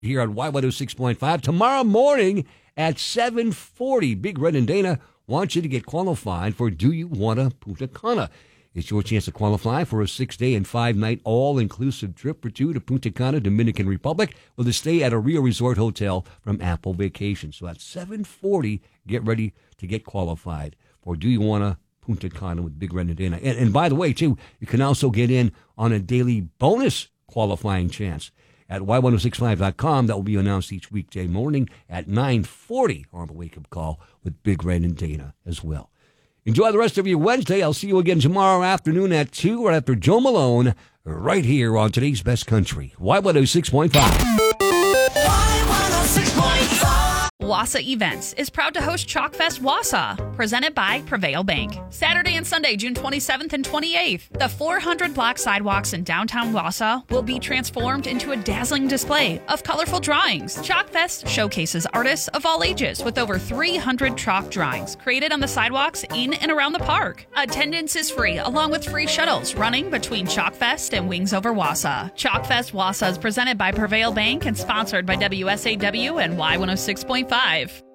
here on Y106.5. Tomorrow morning at 7:40, Big Red and Dana wants you to get qualified for Do You Wanna Punta Cana? It's your chance to qualify for a 6-day and 5-night all-inclusive trip for two to Punta Cana, Dominican Republic, with a stay at a Rio Resort Hotel from Apple Vacations. So at 7:40, get ready to get qualified for Do You Wanna Punta Cana with Big Red and Dana. And by the way, too, you can also get in on a daily bonus qualifying chance at Y1065.com. That will be announced each weekday morning at 9:40 on the wake-up call with Big Red and Dana as well. Enjoy the rest of your Wednesday. I'll see you again tomorrow afternoon at 2 right after Joe Malone right here on today's Best Country. Y106.5. Y106.5. Wausau Events is proud to host Chalkfest Wausau, presented by Prevail Bank. Saturday and Sunday, June 27th and 28th, the 400-block sidewalks in downtown Wausau will be transformed into a dazzling display of colorful drawings. Chalkfest showcases artists of all ages with over 300 chalk drawings created on the sidewalks in and around the park. Attendance is free, along with free shuttles running between Chalkfest and Wings Over Wausau. Chalkfest Wausau is presented by Prevail Bank and sponsored by WSAW and Y106.5.